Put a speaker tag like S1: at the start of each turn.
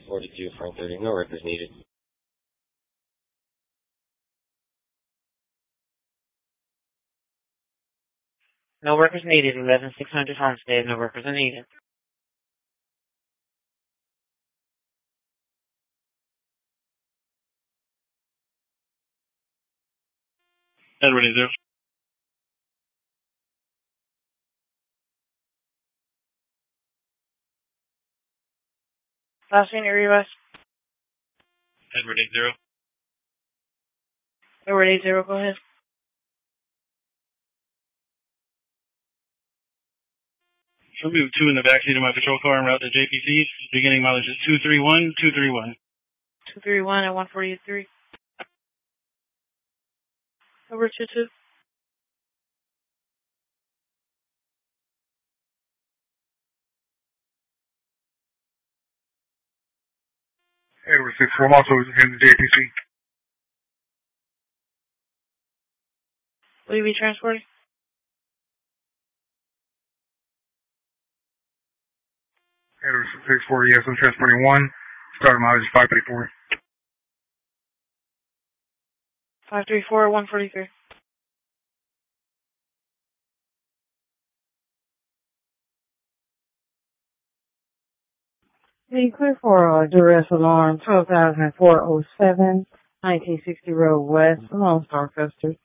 S1: 42 front 30, no workers needed.
S2: No workers needed. 11600 Homestead. No workers are needed.
S3: Edward 80.
S2: Last unit request.
S3: Edward 80.
S2: Edward 80, go ahead.
S3: I'll move 2 in the backseat of my patrol car en route to JPC. Beginning mileage is 231, 231.
S2: 231 at 143. Over 22.
S4: Edward 64, I'm also in the JPC.
S2: Will you be transporting?
S4: Edward 64, yes, I'm transporting 1. Starting mileage is 534.
S2: 534 at 143.
S5: Be clear for duress alarm 12,407, 1960 Road West, Lone Star Custer.